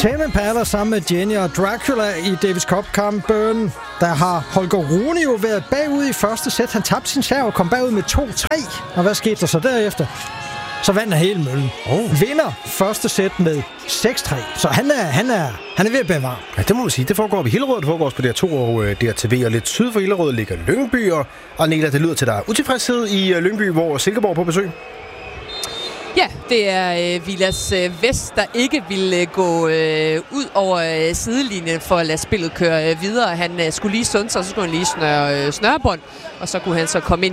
Tame Impala sammen med Jenny og Dracula i Davis Cup-kampen. Der har Holger Rune jo været bagud i første sæt. Han tabte sin serve og kom bagud med 2-3. Og hvad skete der så derefter? Så vandt han hele møllen. Vinder første sæt med 6-3. Så han er ved at bevare. Ja, det må man sige. Det foregår ved Hillerød, det foregår også på DR2 og DRTV. Og lidt syd for Hillerød ligger Lyngby. Og Nela, det lyder til dig utilfredshed i Lyngby, hvor Silkeborg på besøg. Ja, det er Vilas Vest, der ikke ville gå ud over sidelinjen for at lade spillet køre videre. Han skulle lige sunde sig, så skulle han lige snørebånd, og så kunne han så komme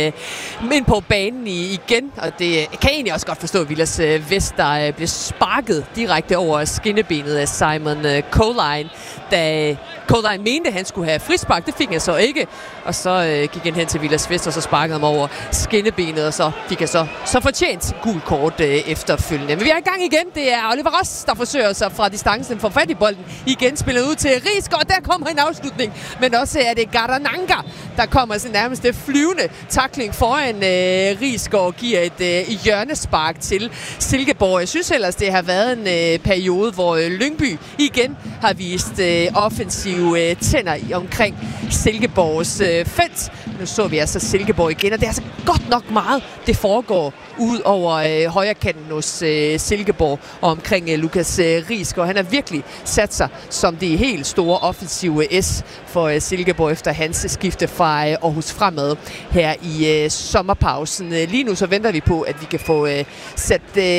ind på banen igen. Og det kan jeg egentlig også godt forstå, Vilas Vest, der blev sparket direkte over skinnebenet af Simon Coline, da Coline mente, at han skulle have frispark. Det fik han så ikke, og så gik han hen til Vilas Vest, og så sparkede ham over skinnebenet, og så fik han så fortjent gul kort efterfølgende. Men vi er i gang igen. Det er Oliver Ross, der forsøger sig fra distancen for fat i bolden. Igen spillet ud til Riesgaard, og der kommer en afslutning. Men også er det Gardananga, der kommer sådan nærmest flyvende tackling foran Riesgaard og giver et hjørnespark til Silkeborg. Jeg synes ellers, det har været en periode, hvor Lyngby igen har vist offensive tænder omkring Silkeborgs felt. Nu så vi altså Silkeborg igen, og det er altså godt nok meget, det foregår ud over højrekanten hos Silkeborg og omkring Lukas Riesgaard. Han har virkelig sat sig som det helt store offensive S for Silkeborg efter hans skifte fra Aarhus Fremad her i sommerpausen. Lige nu så venter vi på, at vi kan få sat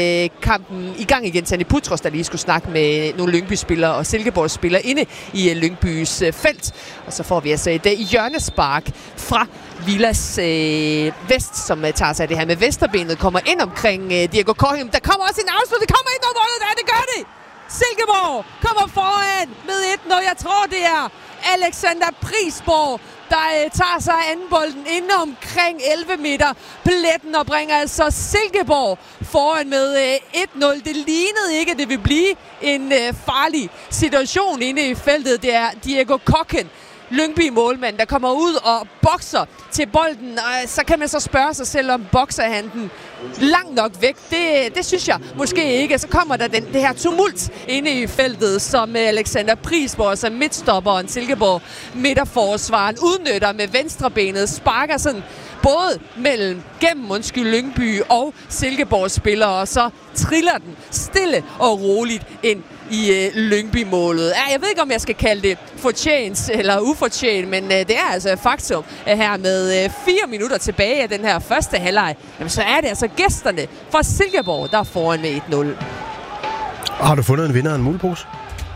kampen i gang igen. Sandy Putros, der lige skulle snakke med nogle Lyngby-spillere og Silkeborg-spillere inde i Lyngbys felt. Og så får vi altså et hjørnespark fra Vilas Vest, som tager sig af det her med Vesterbenet, kommer ind omkring Diego Corhim. Der kommer også en afslutning, det kommer ind over målet, det gør det! Silkeborg kommer foran med 1-0. Jeg tror, det er Alexander Prisborg, der tager sig af andenbolden inde omkring 11 meter pletten og bringer altså Silkeborg foran med 1-0. Det lignede ikke, at det vil blive en farlig situation inde i feltet. Det er Diego Kokken, Lyngby-målmand, der kommer ud og bokser til bolden, og så kan man så spørge sig selv, om bokser han den langt nok væk. Det synes jeg måske ikke. Så kommer der det her tumult inde i feltet, som Alexander Prisborg, som midtstopperen, Silkeborg midterforsvaren, udnytter med venstrebenet, sparker sådan både gennem Lyngby og Silkeborgs spillere, og så triller den stille og roligt ind i Lyngby-målet. Jeg ved ikke, om jeg skal kalde det fortjent eller ufortjent, men det er altså et faktum, at her med 4 minutter tilbage af den her første halvleg, så er det altså gæsterne fra Silkeborg, der er foran med 1-0. Har du fundet en vinder af en mulepose?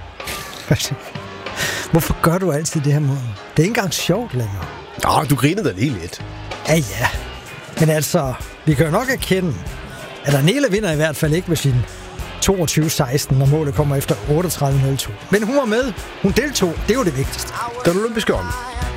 Hvorfor gør du altid det her måde? Det er ikke engang sjovt længere. Du grinede da lige lidt. Ja. Men altså, vi kan jo nok erkende, at Daniela vinder i hvert fald ikke med sin 22-16, når målet kommer efter 38-02. Men hun var med. Hun deltog. Det er jo det vigtigste. Der er olympiske ånd.